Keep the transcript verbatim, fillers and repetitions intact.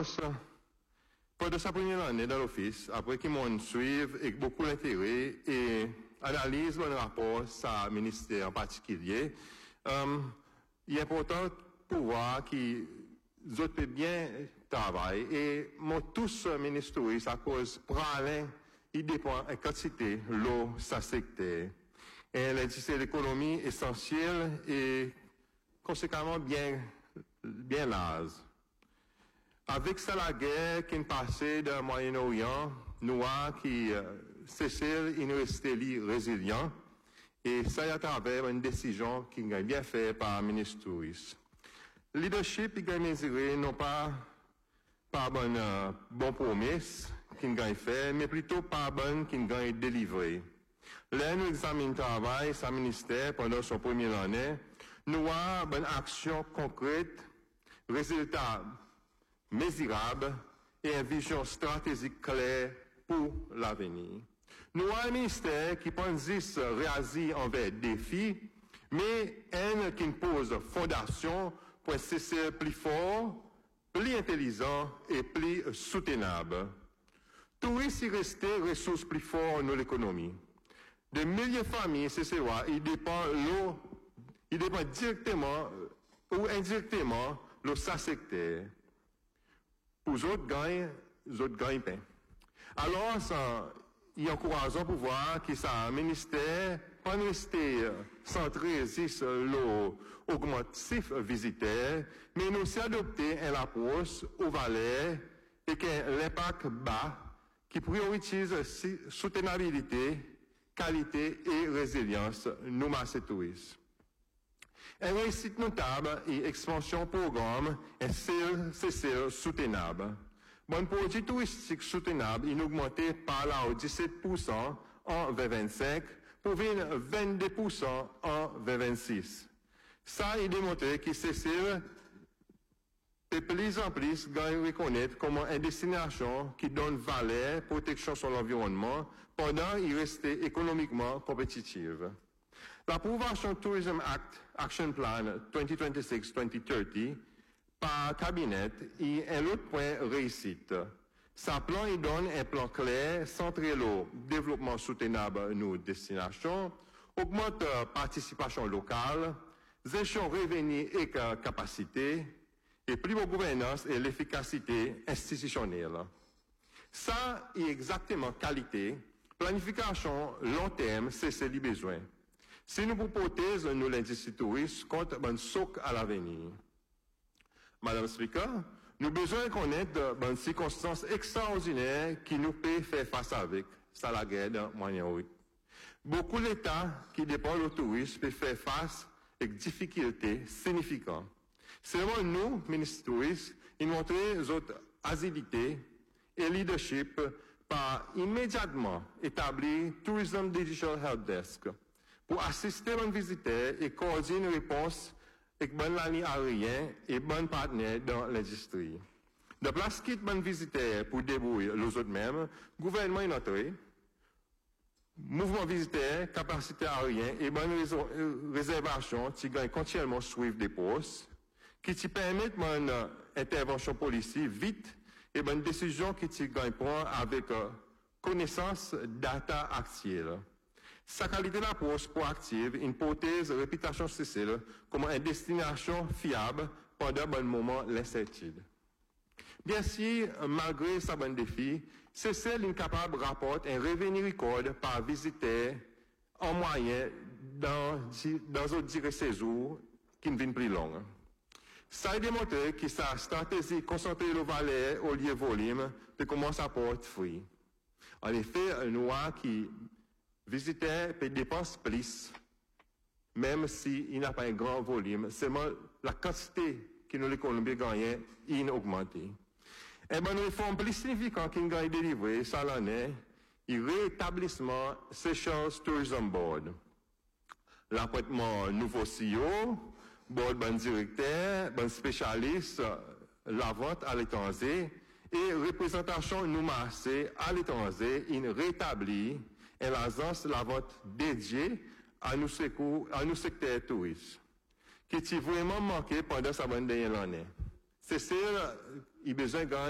Alors, pendant sa première année dans l'office, après qu'il m'ont suivi avec beaucoup d'intérêt et analyse le rapport sa ministère en particulier, euh, il est important pour voir qu'ils ont bien travaillé et moi tous ministres à cause pralin il dépend de quantité l'eau ça secteur et c'est l'économie essentielle et conséquemment bien bien large. Avec ça la guerre qui est passée dans le Moyen-Orient, nous avons qui euh, cessé une rester résilient et ça à travers une décision qui est bien faite par le ministre touriste. Leadership qui est mesuré non pas par bonne euh, bon promesse qui est fait, mais plutôt par bonne qui est délivré. Là, nous examinons le travail, sa ministère pendant son premier année, nous avons une action concrète, résultat mesurables et une vision stratégique claire pour l'avenir. Nous avons un ministère qui pense réagir envers des défis, mais un qui pose fondation pour cesser plus fort, plus intelligent et plus soutenable. Tout ici rester ressources plus fortes dans l'économie. De milliers de familles, c'est ça, ils dépendent l'eau, ils dépendent directement ou indirectement de sa secteur. Pour les autres gagnent, les autres gagnent pain. Alors, ça, il encourage pour voir que ça ministère pas rester centré sur l'augmentation visiteur, mais nous aussi adopter une approche aux valeurs et que l'impact bas qui priorise soutenabilité, qualité et résilience nous marchés touristes. Un réussite notable et expansion programme est celle soutenable. Bon projet touristique soutenable est augmenté par là au dix-sept pour cent en vingt vingt-cinq pour venir vingt-deux pour cent en vingt vingt-six. Ça est démontré que c'est celle de plus en plus gagne reconnaître comme une destination qui donne valeur, protection sur l'environnement pendant qu'il reste économiquement compétitive. L'approbation Tourism Act Action Plan twenty twenty-six to twenty thirty par cabinet est un autre point réussite. Sa plan il donne un plan clair, centré le développement soutenable de nos destinations, augmente la participation locale, gestion revenus et capacité, et plus de gouvernance et l'efficacité institutionnelle. Ça est exactement qualité, planification long terme, c'est ce les besoins. Si nous proposons nous l'industrie touriste contre un soc à l'avenir. Madame Speaker, nous avons besoin de connaître des circonstances extraordinaires qui nous peuvent faire face avec. Ça la guerre dans Moyen-Orient. Beaucoup d'États qui dépendent du tourisme peuvent faire face avec difficultés significantes. Seulement nous, ministres touristes, ils montrent notre agilité et leadership par immédiatement établir Tourism Digital Help Desk pour assister les visiteurs et coordonner une réponse avec bonne ligne aérienne et bon partenaire dans l'industrie. De place quitte bon visiteur pour débrouiller les autres mêmes, gouvernement est entré, mouvement visiteur, capacité aérienne et bonne réservation qui gagne continuellement suivre des postes, qui te permettent une intervention policière vite et bonne décision qui te gagne prendre avec euh, connaissance data actuelle. Sa qualité d'approche proactive, une hypothèse réputation sociale comme une destination fiable pendant un bon moment l'incertitude. Bien sûr, malgré sa bonne défi, c'est celle incapable de rapporter un revenu record par visiteur en moyenne dans, dans un durée séjour qui ne vient plus long. Ça a démontré que sa stratégie concentrée le valeur au lieu de volume de commence à porter fruit. En effet, nous avons qui visiteurs peut dépenser plus, même s'il n'a pas un grand volume, seulement la quantité que nous les Colombiens gagnent est augmentée. Et bien, une réforme plus significante qui gagne délivrée, ça l'année, est le rétablissement Seychelles Tourism Board. L'appointement nouveau C E O, board bon directeur, bon spécialiste, la vente à l'étranger et représentation nous marché à l'étranger, une rétablie et l'agence la vente dédiée à nos secours, à nos secteurs touristes, qui est vraiment manqué pendant sa bonne dernière année. C'est celle, il a besoin de